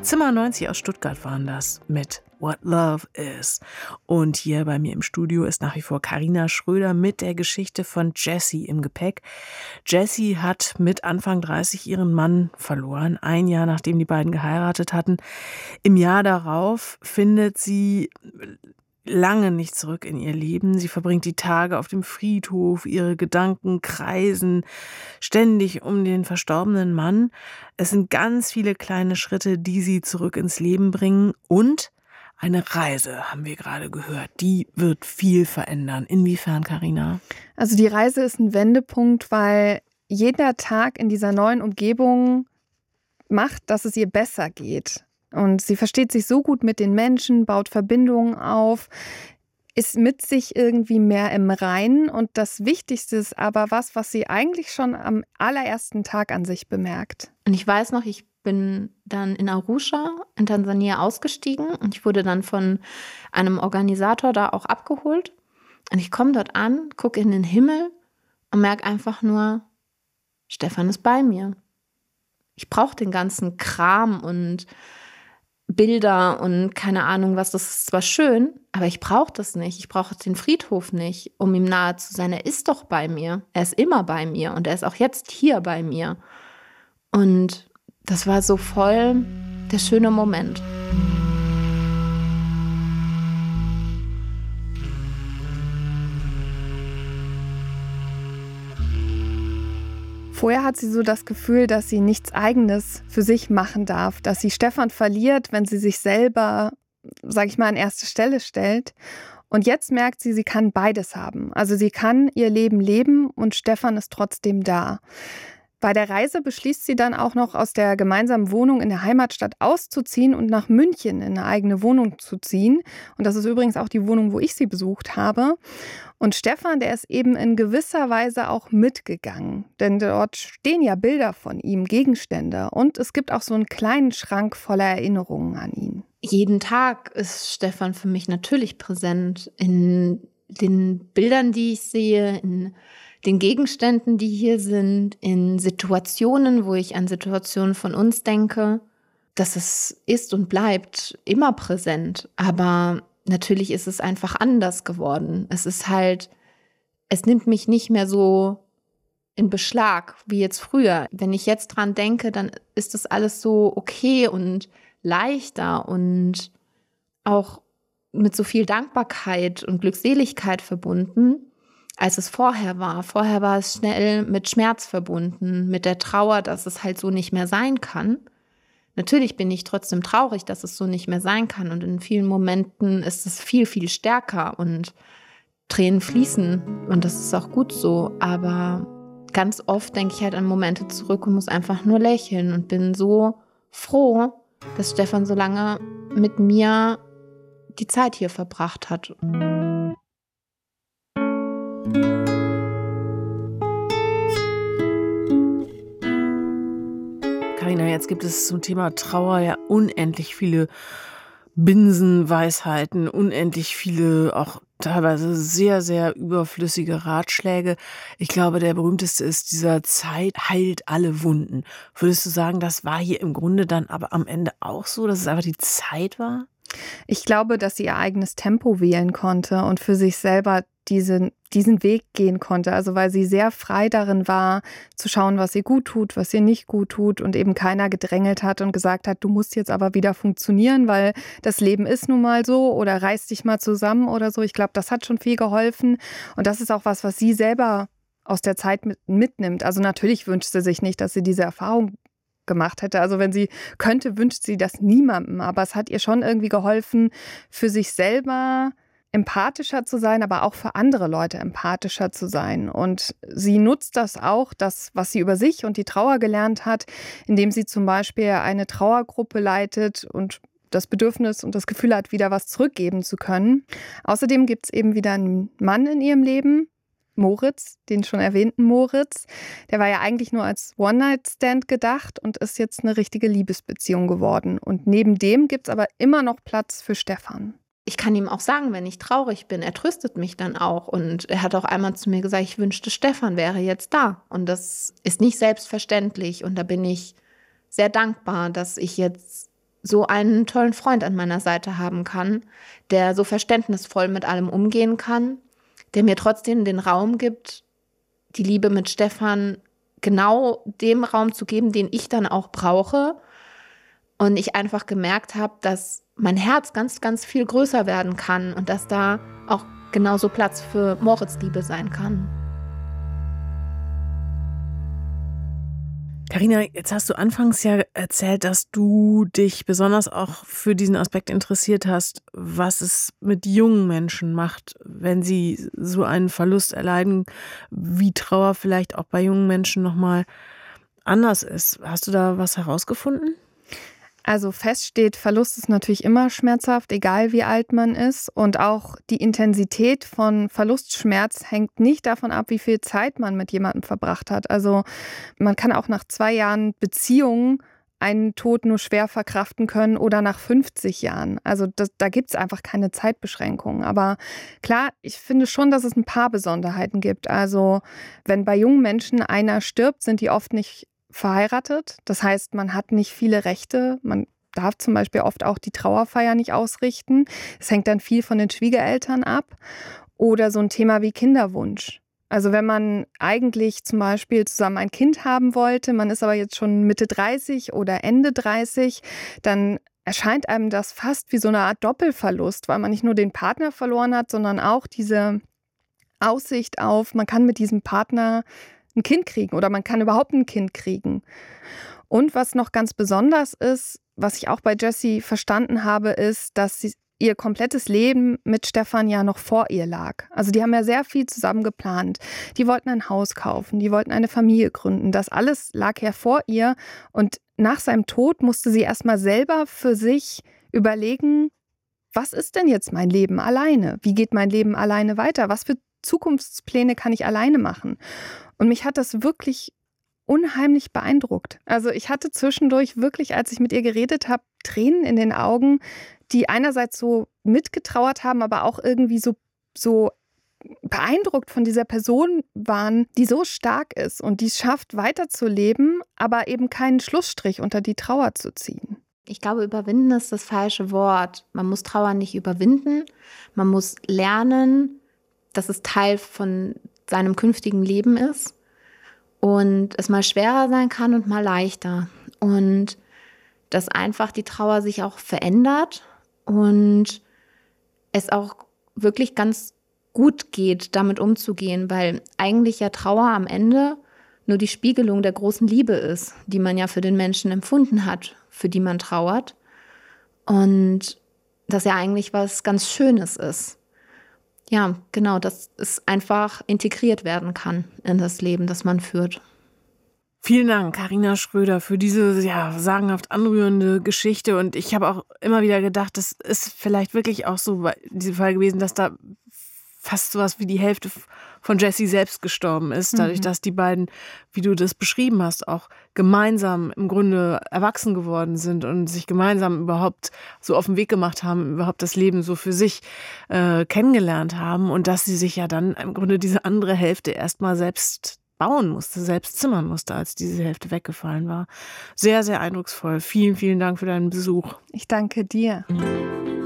Zimmer 90 aus Stuttgart waren das mit What Love Is. Und hier bei mir im Studio ist nach wie vor Carina Schröder mit der Geschichte von Jessie im Gepäck. Jessie hat mit Anfang 30 ihren Mann verloren, ein Jahr nachdem die beiden geheiratet hatten. Im Jahr darauf findet sie lange nicht zurück in ihr Leben. Sie verbringt die Tage auf dem Friedhof, ihre Gedanken kreisen ständig um den verstorbenen Mann. Es sind ganz viele kleine Schritte, die sie zurück ins Leben bringen. Und eine Reise, haben wir gerade gehört, die wird viel verändern. Inwiefern, Carina? Also die Reise ist ein Wendepunkt, weil jeder Tag in dieser neuen Umgebung macht, dass es ihr besser geht. Und sie versteht sich so gut mit den Menschen, baut Verbindungen auf, ist mit sich irgendwie mehr im Reinen. Und das Wichtigste ist aber was sie eigentlich schon am allerersten Tag an sich bemerkt. Und ich weiß noch, ich bin dann in Arusha in Tansania ausgestiegen und ich wurde dann von einem Organisator da auch abgeholt. Und ich komme dort an, gucke in den Himmel und merke einfach nur, Stefan ist bei mir. Ich brauche den ganzen Kram und Bilder und keine Ahnung was, das ist zwar schön, aber ich brauche das nicht. Ich brauche den Friedhof nicht, um ihm nahe zu sein. Er ist doch bei mir. Er ist immer bei mir und er ist auch jetzt hier bei mir. Und das war so voll der schöne Moment. Vorher hat sie so das Gefühl, dass sie nichts Eigenes für sich machen darf, dass sie Stefan verliert, wenn sie sich selber, sag ich mal, an erste Stelle stellt. Und jetzt merkt sie, sie kann beides haben. Also sie kann ihr Leben leben und Stefan ist trotzdem da. Bei der Reise beschließt sie dann auch noch, aus der gemeinsamen Wohnung in der Heimatstadt auszuziehen und nach München in eine eigene Wohnung zu ziehen. Und das ist übrigens auch die Wohnung, wo ich sie besucht habe. Und Stefan, der ist eben in gewisser Weise auch mitgegangen. Denn dort stehen ja Bilder von ihm, Gegenstände. Und es gibt auch so einen kleinen Schrank voller Erinnerungen an ihn. Jeden Tag ist Stefan für mich natürlich präsent in den Bildern, die ich sehe, in den Gegenständen, die hier sind, in Situationen, wo ich an Situationen von uns denke. Das ist und bleibt immer präsent. Aber natürlich ist es einfach anders geworden. Es nimmt mich nicht mehr so in Beschlag wie jetzt früher. Wenn ich jetzt dran denke, dann ist das alles so okay und leichter und auch mit so viel Dankbarkeit und Glückseligkeit verbunden, als es vorher war. Vorher war es schnell mit Schmerz verbunden, mit der Trauer, dass es halt so nicht mehr sein kann. Natürlich bin ich trotzdem traurig, dass es so nicht mehr sein kann. Und in vielen Momenten ist es viel, viel stärker und Tränen fließen. Und das ist auch gut so. Aber ganz oft denke ich halt an Momente zurück und muss einfach nur lächeln und bin so froh, dass Stefan so lange mit mir die Zeit hier verbracht hat. Carina, jetzt gibt es zum Thema Trauer ja unendlich viele Binsenweisheiten, unendlich viele auch teilweise sehr, sehr überflüssige Ratschläge. Ich glaube, der berühmteste ist dieser Zeit heilt alle Wunden. Würdest du sagen, das war hier im Grunde dann aber am Ende auch so, dass es einfach die Zeit war? Ich glaube, dass sie ihr eigenes Tempo wählen konnte und für sich selber diesen Weg gehen konnte. Also weil sie sehr frei darin war, zu schauen, was ihr gut tut, was ihr nicht gut tut und eben keiner gedrängelt hat und gesagt hat, du musst jetzt aber wieder funktionieren, weil das Leben ist nun mal so oder reiß dich mal zusammen oder so. Ich glaube, das hat schon viel geholfen und das ist auch was sie selber aus der Zeit mitnimmt. Also natürlich wünscht sie sich nicht, dass sie diese Erfahrung gemacht hätte. Also wenn sie könnte, wünscht sie das niemandem. Aber es hat ihr schon irgendwie geholfen, für sich selber empathischer zu sein, aber auch für andere Leute empathischer zu sein. Und sie nutzt das auch, das, was sie über sich und die Trauer gelernt hat, indem sie zum Beispiel eine Trauergruppe leitet und das Bedürfnis und das Gefühl hat, wieder was zurückgeben zu können. Außerdem gibt es eben wieder einen Mann in ihrem Leben, Moritz, den schon erwähnten Moritz. Der war ja eigentlich nur als One-Night-Stand gedacht und ist jetzt eine richtige Liebesbeziehung geworden. Und neben dem gibt es aber immer noch Platz für Stefan. Ich kann ihm auch sagen, wenn ich traurig bin, er tröstet mich dann auch. Und er hat auch einmal zu mir gesagt, ich wünschte, Stefan wäre jetzt da. Und das ist nicht selbstverständlich. Und da bin ich sehr dankbar, dass ich jetzt so einen tollen Freund an meiner Seite haben kann, der so verständnisvoll mit allem umgehen kann, der mir trotzdem den Raum gibt, die Liebe mit Stefan genau dem Raum zu geben, den ich dann auch brauche. Und ich einfach gemerkt habe, dass mein Herz ganz, ganz viel größer werden kann und dass da auch genauso Platz für Moritz Liebe sein kann. Carina, jetzt hast du anfangs ja erzählt, dass du dich besonders auch für diesen Aspekt interessiert hast, was es mit jungen Menschen macht, wenn sie so einen Verlust erleiden, wie Trauer vielleicht auch bei jungen Menschen nochmal anders ist. Hast du da was herausgefunden? Also fest steht, Verlust ist natürlich immer schmerzhaft, egal wie alt man ist. Und auch die Intensität von Verlustschmerz hängt nicht davon ab, wie viel Zeit man mit jemandem verbracht hat. Also man kann auch nach 2 Jahren Beziehung einen Tod nur schwer verkraften können oder nach 50 Jahren. Also da gibt es einfach keine Zeitbeschränkungen. Aber klar, ich finde schon, dass es ein paar Besonderheiten gibt. Also wenn bei jungen Menschen einer stirbt, sind die oft nicht verheiratet. Das heißt, man hat nicht viele Rechte. Man darf zum Beispiel oft auch die Trauerfeier nicht ausrichten. Es hängt dann viel von den Schwiegereltern ab. Oder so ein Thema wie Kinderwunsch. Also wenn man eigentlich zum Beispiel zusammen ein Kind haben wollte, man ist aber jetzt schon Mitte 30 oder Ende 30, dann erscheint einem das fast wie so eine Art Doppelverlust, weil man nicht nur den Partner verloren hat, sondern auch diese Aussicht auf, man kann mit diesem Partner ein Kind kriegen oder man kann überhaupt ein Kind kriegen. Und was noch ganz besonders ist, was ich auch bei Jessie verstanden habe, ist, dass ihr komplettes Leben mit Stefan ja noch vor ihr lag. Also die haben ja sehr viel zusammen geplant. Die wollten ein Haus kaufen, die wollten eine Familie gründen. Das alles lag ja vor ihr. Und nach seinem Tod musste sie erstmal selber für sich überlegen, was ist denn jetzt mein Leben alleine? Wie geht mein Leben alleine weiter? Was für Zukunftspläne kann ich alleine machen? Und mich hat das wirklich unheimlich beeindruckt. Also ich hatte zwischendurch wirklich, als ich mit ihr geredet habe, Tränen in den Augen, die einerseits so mitgetrauert haben, aber auch irgendwie so beeindruckt von dieser Person waren, die so stark ist und die es schafft, weiterzuleben, aber eben keinen Schlussstrich unter die Trauer zu ziehen. Ich glaube, überwinden ist das falsche Wort. Man muss Trauer nicht überwinden. Man muss lernen, dass es Teil von seinem künftigen Leben ist und es mal schwerer sein kann und mal leichter. Und dass einfach die Trauer sich auch verändert und es auch wirklich ganz gut geht, damit umzugehen, weil eigentlich ja Trauer am Ende nur die Spiegelung der großen Liebe ist, die man ja für den Menschen empfunden hat, für die man trauert. Und das ja eigentlich was ganz Schönes ist. Ja, genau, dass es einfach integriert werden kann in das Leben, das man führt. Vielen Dank, Carina Schröder, für diese sagenhaft anrührende Geschichte. Und ich habe auch immer wieder gedacht, das ist vielleicht wirklich auch so in diesem Fall gewesen, dass da fast sowas wie die Hälfte von Jessie selbst gestorben ist, dadurch, dass die beiden, wie du das beschrieben hast, auch gemeinsam im Grunde erwachsen geworden sind und sich gemeinsam überhaupt so auf den Weg gemacht haben, überhaupt das Leben so für sich kennengelernt haben und dass sie sich ja dann im Grunde diese andere Hälfte erstmal selbst bauen musste, selbst zimmern musste, als diese Hälfte weggefallen war. Sehr, sehr eindrucksvoll. Vielen, vielen Dank für deinen Besuch. Ich danke dir.